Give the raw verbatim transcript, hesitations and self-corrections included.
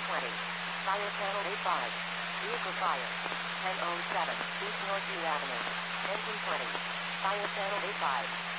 twenty. Fire channel eighty-five. Vehicle fire. ten oh seven. East Northview Avenue. Engine twenty. Fire channel eighty-five.